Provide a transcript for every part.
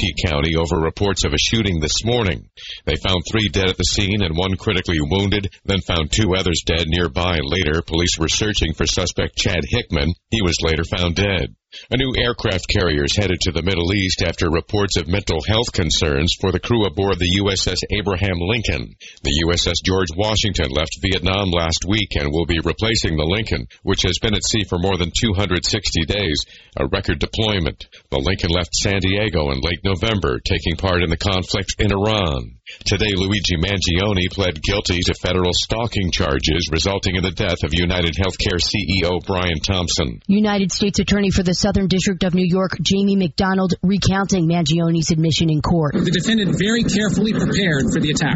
Milwaukee County over reports of a shooting this morning. They found 3 dead at the scene and 1 critically wounded, then found 2 others dead nearby. Later, police were searching for suspect Chad Hickman. He was later found dead. A new aircraft carrier is headed to the Middle East after reports of mental health concerns for the crew aboard the USS Abraham Lincoln. The USS George Washington left Vietnam last week and will be replacing the Lincoln, which has been at sea for more than 260 days, a record deployment. The Lincoln left San Diego in late November, taking part in the conflict in Iran. Today, Luigi Mangione pled guilty to federal stalking charges resulting in the death of United Healthcare CEO Brian Thompson. United States Attorney for the Southern District of New York, Jamie McDonald, recounting Mangione's admission in court. The defendant very carefully prepared for the attack.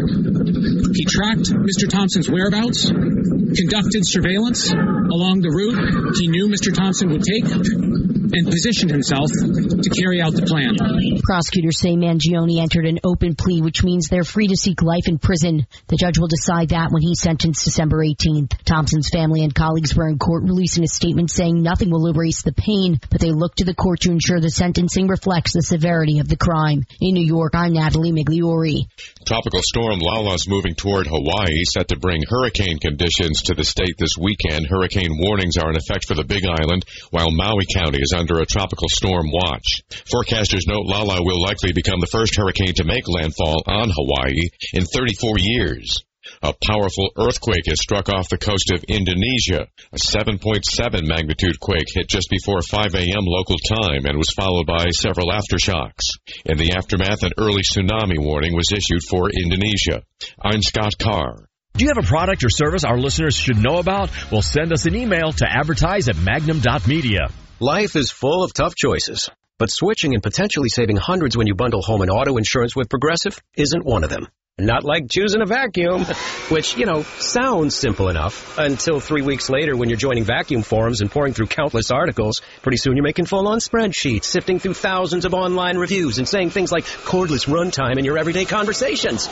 He tracked Mr. Thompson's whereabouts, conducted surveillance along the route he knew Mr. Thompson would take, and positioned himself to carry out the plan. Prosecutors say Mangione entered an open plea, which means they're free to seek life in prison. The judge will decide that when he's sentenced December 18th. Thompson's family and colleagues were in court releasing a statement saying nothing will erase the pain, but they look to the court to ensure the sentencing reflects the severity of the crime. In New York, I'm Natalie Migliori. Tropical storm Lala's moving toward Hawaii, set to bring hurricane conditions to the state this weekend. Hurricane warnings are in effect for the Big Island, while Maui County is under a tropical storm watch. Forecasters note Lala will likely become the first hurricane to make landfall on Hawaii in 34 years. A powerful earthquake has struck off the coast of Indonesia. A 7.7 magnitude quake hit just before 5 a.m. local time and was followed by several aftershocks. In the aftermath, an early tsunami warning was issued for Indonesia. I'm Scott Carr. Do you have a product or service our listeners should know about? Well, send us an email to advertise@magnum.media. Life is full of tough choices, but switching and potentially saving hundreds when you bundle home and auto insurance with Progressive isn't one of them. Not like choosing a vacuum, which, sounds simple enough until 3 weeks later when you're joining vacuum forums and pouring through countless articles. Pretty soon you're making full-on spreadsheets, sifting through thousands of online reviews and saying things like cordless runtime in your everyday conversations.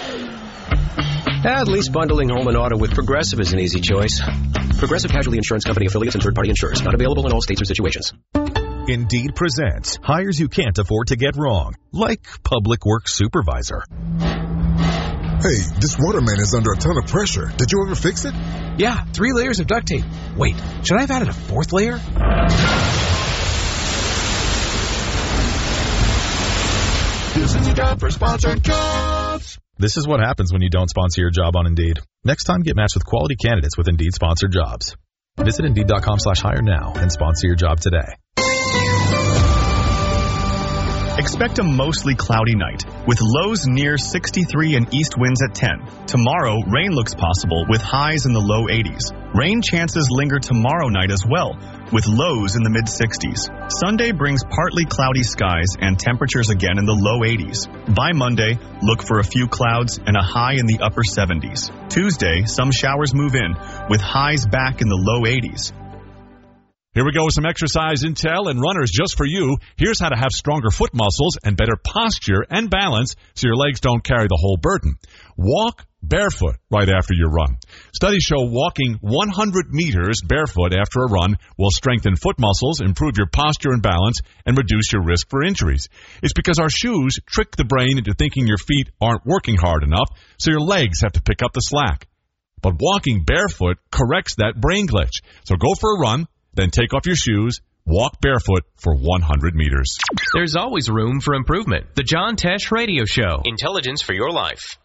At least bundling home and auto with Progressive is an easy choice. Progressive Casualty Insurance Company affiliates and third-party insurers. Not available in all states or situations. Indeed presents hires you can't afford to get wrong, like public works supervisor. Hey, this waterman is under a ton of pressure. Did you ever fix it? Yeah, 3 layers of duct tape. Wait, should I have added a 4th layer? This is your job for sponsored jobs. This is what happens when you don't sponsor your job on Indeed. Next time, get matched with quality candidates with Indeed sponsored jobs. Visit Indeed.com/hire now and sponsor your job today. Expect a mostly cloudy night, with lows near 63 and east winds at 10. Tomorrow, rain looks possible, with highs in the low 80s. Rain chances linger tomorrow night as well, with lows in the mid-60s. Sunday brings partly cloudy skies and temperatures again in the low 80s. By Monday, look for a few clouds and a high in the upper 70s. Tuesday, some showers move in, with highs back in the low 80s. Here we go with some exercise intel and runners just for you. Here's how to have stronger foot muscles and better posture and balance so your legs don't carry the whole burden. Walk barefoot right after your run. Studies show walking 100 meters barefoot after a run will strengthen foot muscles, improve your posture and balance, and reduce your risk for injuries. It's because our shoes trick the brain into thinking your feet aren't working hard enough, so your legs have to pick up the slack. But walking barefoot corrects that brain glitch. So go for a run, then take off your shoes, walk barefoot for 100 meters. There's always room for improvement. The John Tesh Radio Show. Intelligence for your life.